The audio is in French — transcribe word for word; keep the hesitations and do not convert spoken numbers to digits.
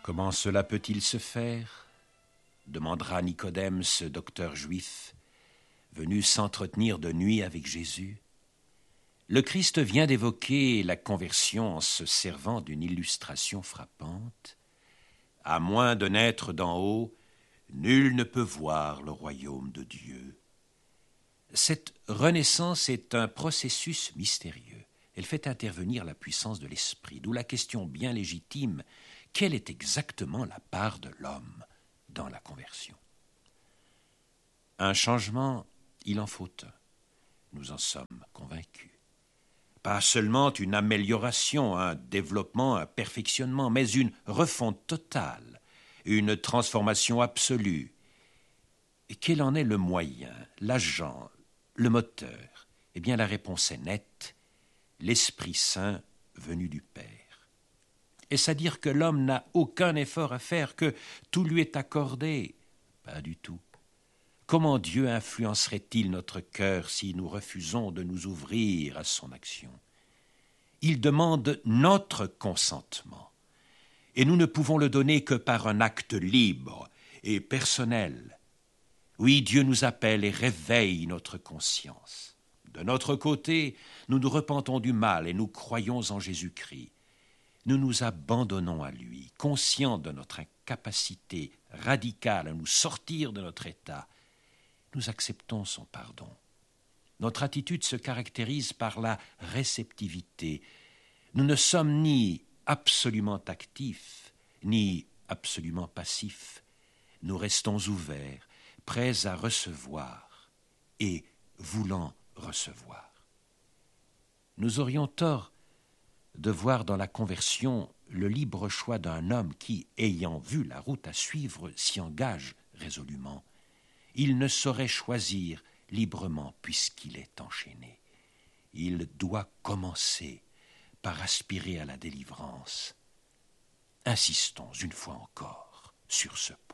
Comment cela peut-il se faire ? Demandera Nicodème, ce docteur juif, venu s'entretenir de nuit avec Jésus. Le Christ vient d'évoquer la conversion en se servant d'une illustration frappante. À moins de naître d'en haut, nul ne peut voir le royaume de Dieu. Cette renaissance est un processus mystérieux. Elle fait intervenir la puissance de l'esprit, d'où la question bien légitime: quelle est exactement la part de l'homme dans la conversion ? Un changement, il en faut un. Nous en sommes convaincus. Pas seulement une amélioration, un développement, un perfectionnement, mais une refonte totale, une transformation absolue. Et quel en est le moyen, l'agent, le moteur ? Eh bien, la réponse est nette: l'Esprit Saint venu du Père. Est-ce à dire que l'homme n'a aucun effort à faire, que tout lui est accordé ? Pas du tout. Comment Dieu influencerait-il notre cœur si nous refusons de nous ouvrir à son action ? Il demande notre consentement, et nous ne pouvons le donner que par un acte libre et personnel. Oui, Dieu nous appelle et réveille notre conscience. De notre côté, nous nous repentons du mal et nous croyons en Jésus-Christ. Nous nous abandonnons à lui, conscients de notre incapacité radicale à nous sortir de notre état. Nous acceptons son pardon. Notre attitude se caractérise par la réceptivité. Nous ne sommes ni absolument actifs, ni absolument passifs. Nous restons ouverts, prêts à recevoir et voulant recevoir. Nous aurions tort de voir dans la conversion le libre choix d'un homme qui, ayant vu la route à suivre, s'y engage résolument. Il ne saurait choisir librement puisqu'il est enchaîné. Il doit commencer par aspirer à la délivrance. Insistons une fois encore sur ce